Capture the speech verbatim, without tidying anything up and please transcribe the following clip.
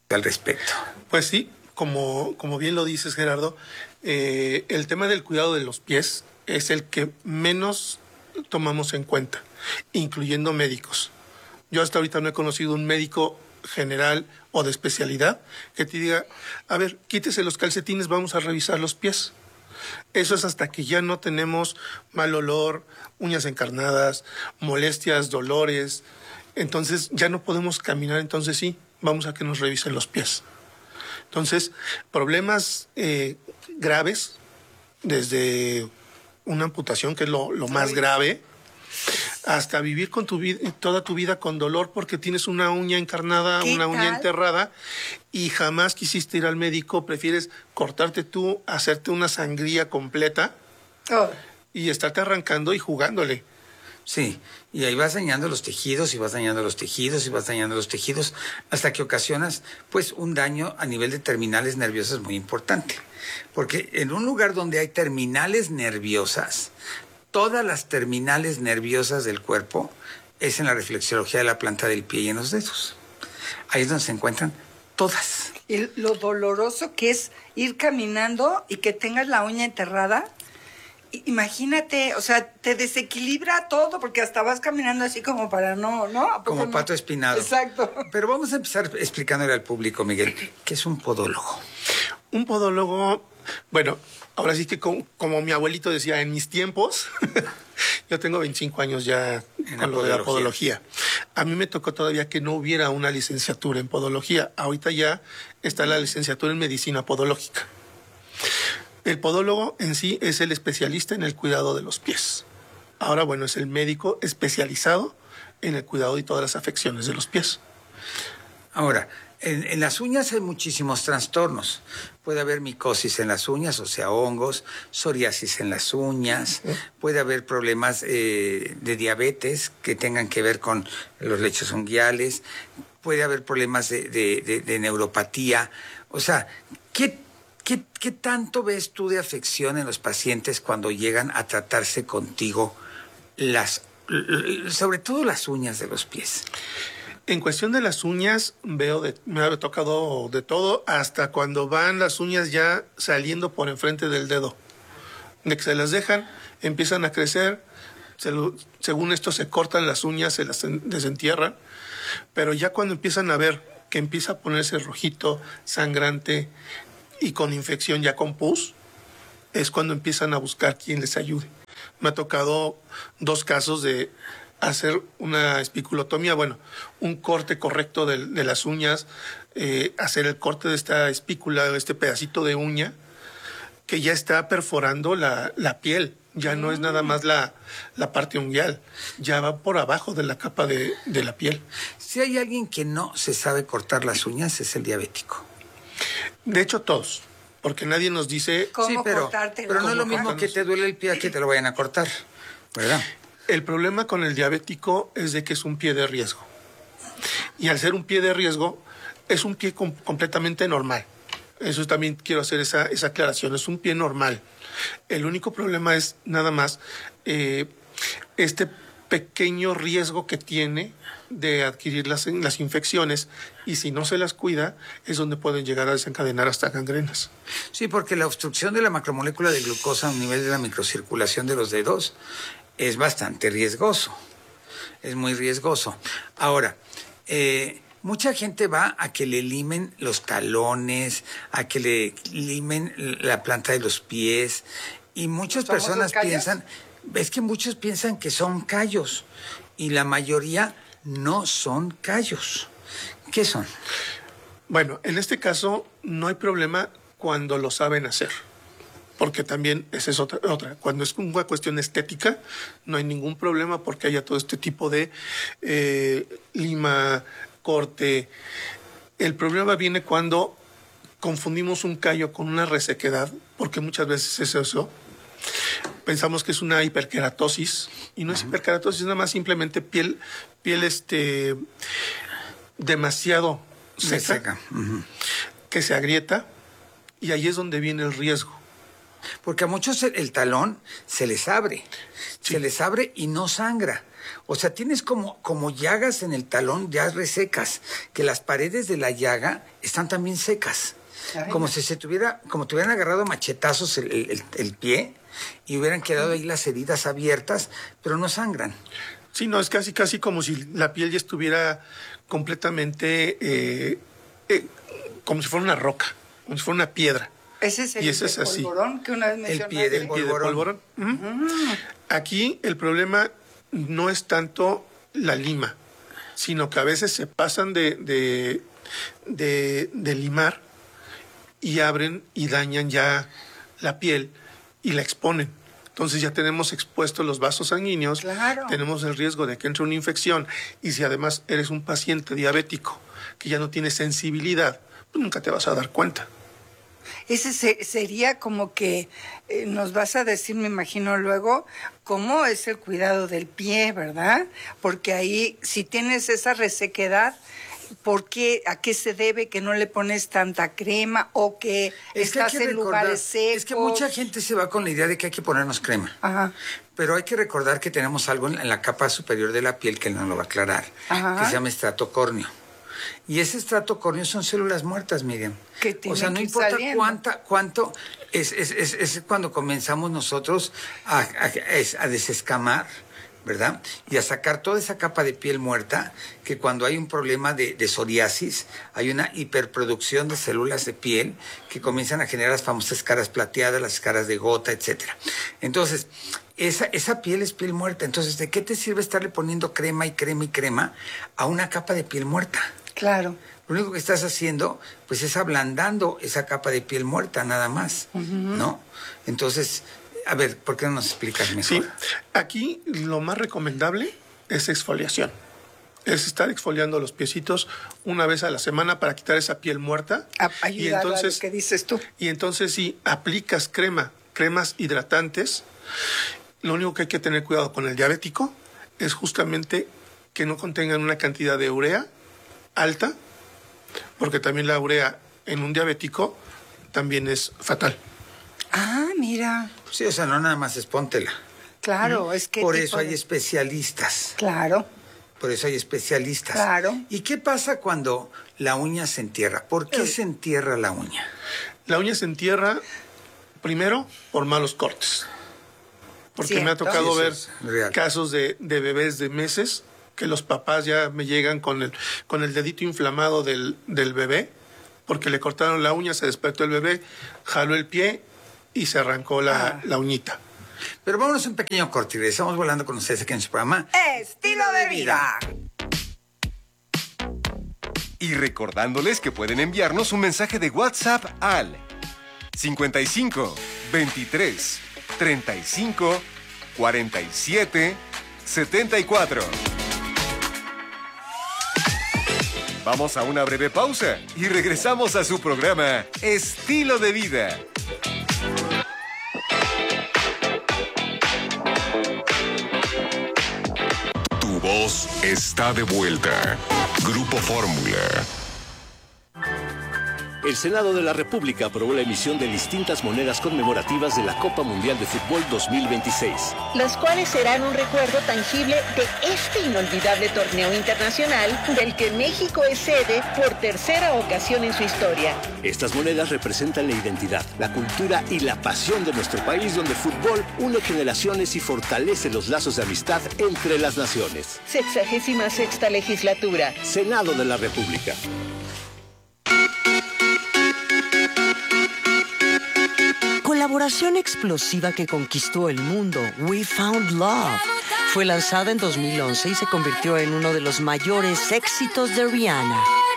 al respecto? Pues sí, como, como bien lo dices, Gerardo, eh, el tema del cuidado de los pies es el que menos tomamos en cuenta, incluyendo médicos. Yo hasta ahorita no he conocido un médico general o de especialidad que te diga, a ver, quítese los calcetines, vamos a revisar los pies. Eso es hasta que ya no tenemos mal olor, uñas encarnadas, molestias, dolores. Entonces ya no podemos caminar, entonces sí, vamos a que nos revisen los pies. Entonces, problemas eh, graves, desde una amputación, que es lo, lo más grave, hasta vivir con tu vida, toda tu vida con dolor porque tienes una uña encarnada, una uña tal? enterrada y jamás quisiste ir al médico, prefieres cortarte tú, hacerte una sangría completa Oh. y estarte arrancando y jugándole. Sí, y ahí vas dañando los tejidos y vas dañando los tejidos y vas dañando los tejidos hasta que ocasionas pues un daño a nivel de terminales nerviosas muy importante. Porque en un lugar donde hay terminales nerviosas, todas las terminales nerviosas del cuerpo es en la reflexología de la planta del pie y en los dedos. Ahí es donde se encuentran todas. Y lo doloroso que es ir caminando y que tengas la uña enterrada. I- Imagínate, o sea, te desequilibra todo porque hasta vas caminando así como para no, ¿no? ¿A poco Como no? pato espinado. Exacto. Pero vamos a empezar explicándole al público, Miguel, ¿qué es un podólogo? Un podólogo, bueno, ahora sí que como, como mi abuelito decía, en mis tiempos, yo tengo veinticinco años ya En con la lo de la podología. podología. A mí me tocó todavía que no hubiera una licenciatura en podología. Ahorita ya está la licenciatura en medicina podológica. El podólogo en sí es el especialista en el cuidado de los pies. Ahora, bueno, es el médico especializado en el cuidado de todas las afecciones de los pies. Ahora, en, en las uñas hay muchísimos trastornos. Puede haber micosis en las uñas, o sea, hongos, psoriasis en las uñas, puede haber problemas eh, de diabetes que tengan que ver con los lechos unguiales, puede haber problemas de, de, de, de neuropatía. O sea, ¿qué, qué, ¿qué tanto ves tú de afección en los pacientes cuando llegan a tratarse contigo, las, sobre todo las uñas de los pies? En cuestión de las uñas, veo de, me ha tocado de todo, hasta cuando van las uñas ya saliendo por enfrente del dedo. De que se las dejan, empiezan a crecer, se lo, según esto se cortan las uñas, se las en, desentierran, pero ya cuando empiezan a ver que empieza a ponerse rojito, sangrante y con infección ya con pus, es cuando empiezan a buscar quien les ayude. Me ha tocado dos casos de hacer una espiculotomía, bueno, un corte correcto de, de las uñas, eh, hacer el corte de esta espícula, este pedacito de uña, que ya está perforando la, la piel, ya no es nada más la, la parte unguial, ya va por abajo de la capa de, de la piel. Si hay alguien que no se sabe cortar las uñas, es el diabético. De hecho, todos, porque nadie nos dice... ¿Cómo Sí, pero, cortártelo? pero no es lo ¿Cómo mismo que cortarnos? te duele el pie a que te lo vayan a cortar, ¿verdad? El problema con el diabético es de que es un pie de riesgo. Y al ser un pie de riesgo, es un pie com- completamente normal. Eso también quiero hacer esa, esa aclaración. Es un pie normal. El único problema es nada más eh, este pequeño riesgo que tiene de adquirir las, las infecciones, y si no se las cuida, es donde pueden llegar a desencadenar hasta gangrenas. Sí, porque la obstrucción de la macromolécula de glucosa a un nivel de la microcirculación de los dedos es bastante riesgoso, es muy riesgoso. Ahora, eh, mucha gente va a que le limen los talones, a que le limen la planta de los pies, y muchas ¿Somos personas los callos? piensan, es que muchos piensan que son callos, y la mayoría no son callos. ¿Qué son? Bueno, en este caso no hay problema cuando lo saben hacer, porque también esa es otra, otra. Cuando es una cuestión estética, no hay ningún problema porque haya todo este tipo de eh, lima, corte. El problema viene cuando confundimos un callo con una resequedad, porque muchas veces es eso. Pensamos que es una hiperkeratosis, y no es hiperkeratosis, es nada más simplemente piel, piel este, demasiado seca, Seca. Ujú. que se agrieta, y ahí es donde viene el riesgo. Porque a muchos el, el talón se les abre, Sí. se les abre y no sangra. O sea, tienes como, como llagas en el talón ya resecas, que las paredes de la llaga están también secas. Ay, como si se tuviera, como te hubieran agarrado machetazos el, el, el pie y hubieran quedado ahí las heridas abiertas, pero no sangran. Sí, no, es casi, casi como si la piel ya estuviera completamente, eh, eh, como si fuera una roca, como si fuera una piedra. Ese es el y ese es así. polvorón que una vez mencionaste. El pie del El pie de polvorón. polvorón. Ujú. Mm. Aquí el problema no es tanto la lima, sino que a veces se pasan de, de, de, de limar y abren y dañan ya la piel y la exponen. Entonces ya tenemos expuestos los vasos sanguíneos, claro. Tenemos el riesgo de que entre una infección y si además eres un paciente diabético que ya no tiene sensibilidad, pues nunca te vas a dar cuenta. Ese se, sería como que eh, nos vas a decir, me imagino luego, cómo es el cuidado del pie, ¿verdad? Porque ahí, si tienes esa resequedad, ¿por qué? ¿A qué se debe que no le pones tanta crema o que es estás que en recordar, lugares secos? Es que mucha gente se va con la idea de que hay que ponernos crema. Ajá. Pero hay que recordar que tenemos algo en, en la capa superior de la piel que no lo va a aclarar, Ajá. que se llama estrato córneo. Y ese estrato córneo son células muertas, Miriam. Que o sea, no que importa saliendo. cuánta, cuánto, es, es, es, es cuando comenzamos nosotros a, a, a desescamar, ¿verdad? Y a sacar toda esa capa de piel muerta, que cuando hay un problema de, de psoriasis, hay una hiperproducción de células de piel que comienzan a generar las famosas caras plateadas, las caras de gota, etcétera. Entonces, esa, esa piel es piel muerta. Entonces, ¿de qué te sirve estarle poniendo crema y crema y crema a una capa de piel muerta? Claro. Lo único que estás haciendo, pues, es ablandando esa capa de piel muerta, nada más, uh-huh. ¿no? Entonces, a ver, ¿por qué no nos explicas mejor? Sí, aquí lo más recomendable es exfoliación. Es estar exfoliando los piecitos una vez a la semana para quitar esa piel muerta. A ayudar y entonces, a lo que dices tú. Y entonces, si aplicas crema, cremas hidratantes, lo único que hay que tener cuidado con el diabético es justamente que no contengan una cantidad de urea alta, porque también la urea en un diabético también es fatal. Ah, mira. Sí, o sea, no nada más es póntela. Claro, ¿Mm? es que... Por eso de... hay especialistas. Claro. Por eso hay especialistas. Claro. ¿Y qué pasa cuando la uña se entierra? ¿Por qué se entierra la uña? La uña se entierra, primero, por malos cortes. Porque ¿Cierto? me ha tocado sí, ver es real. casos de, de bebés de meses que los papás ya me llegan con el, con el dedito inflamado del, del bebé, porque le cortaron la uña, se despertó el bebé, jaló el pie y se arrancó la, Ah. la uñita. Pero vámonos un pequeño corte y regresamos volando con ustedes aquí en su programa Estilo de vida. Y recordándoles que pueden enviarnos un mensaje de WhatsApp al cincuenta y cinco, veintitrés, treinta y cinco, cuarenta y siete, setenta y cuatro. Vamos a una breve pausa y regresamos a su programa Estilo de Vida. Tu voz está de vuelta. Grupo Fórmula. El Senado de la República aprobó la emisión de distintas monedas conmemorativas de la Copa Mundial de Fútbol dos mil veintiséis. Las cuales serán un recuerdo tangible de este inolvidable torneo internacional del que México es sede por tercera ocasión en su historia. Estas monedas representan la identidad, la cultura y la pasión de nuestro país, donde el fútbol une generaciones y fortalece los lazos de amistad entre las naciones. Sexagésima sexta legislatura. Senado de la República. Colaboración explosiva que conquistó el mundo, We Found Love. Fue lanzada en dos mil once y se convirtió en uno de los mayores éxitos de Rihanna.